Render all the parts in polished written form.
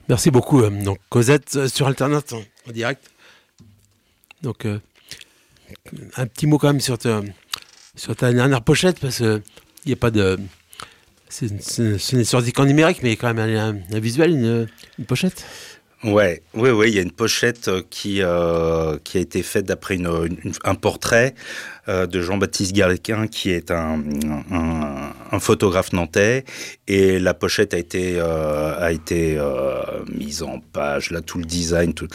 Merci beaucoup. Donc, Cosette sur Alternate en direct. Donc, un petit mot quand même sur ta dernière pochette, parce qu'il n'y a pas de. Ce n'est sorti qu'en numérique, mais il y a quand même un visuel, une pochette. Ouais, il y a une pochette qui a été faite d'après un portrait de Jean-Baptiste Galquin, qui est un photographe nantais, et la pochette a été mise en page, là, tout le design, tout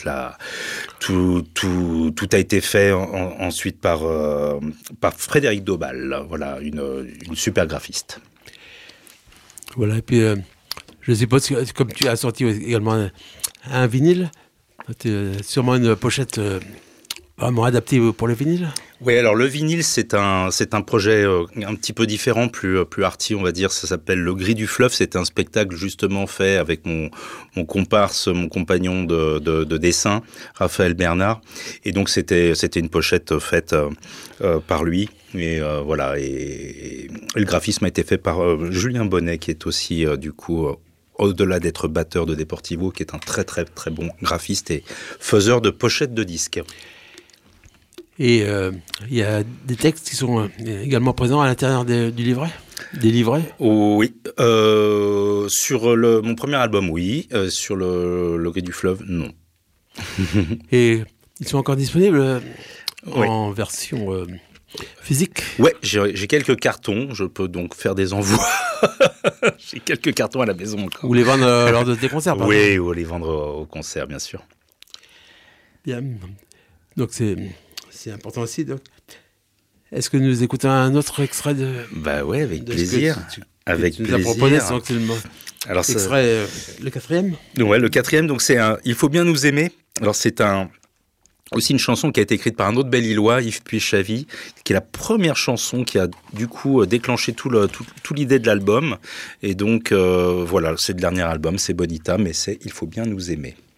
a été fait ensuite par Frédéric Daubal, voilà, une super graphiste. Voilà, et puis je suppose que comme tu as sorti également un vinyle, c'est sûrement une pochette vraiment adaptée pour le vinyle. Oui, alors le vinyle, c'est un projet un petit peu différent, plus arty, on va dire. Ça s'appelle Le Gris du Fleuve. C'est un spectacle justement fait avec mon comparse, mon compagnon de dessin, Raphaël Bernard. Et donc c'était une pochette faite par lui. Et voilà. Et le graphisme a été fait par Julien Bonnet, qui est aussi du coup au-delà d'être batteur de Deportivo, qui est un très très très bon graphiste et faiseur de pochettes de disques. Et il y a des textes qui sont également présents à l'intérieur du livret, des livrets. Oui, sur mon premier album, oui. Sur le Gris du Fleuve, non. Et ils sont encore disponibles en version physique. Ouais, j'ai quelques cartons. Je peux donc faire des envois. J'ai quelques cartons à la maison encore. Ou les vendre lors de tes concerts, par exemple. Oui, ou les vendre au concert, bien sûr. Bien. Donc c'est important aussi. Donc. Est-ce que nous écoutons un autre extrait de... Bah ouais, avec plaisir. Avec plaisir. plaisir. Nous as proposé, alors extrait, le quatrième. Ouais, le quatrième, donc c'est Il faut bien nous aimer. Alors c'est aussi une chanson qui a été écrite par un autre Belle-Îlois, Yves Puy-Chavy, qui est la première chanson qui a du coup déclenché tout l'idée de l'album. Et donc voilà, c'est le dernier album, c'est Bonita, mais c'est Il faut bien nous aimer.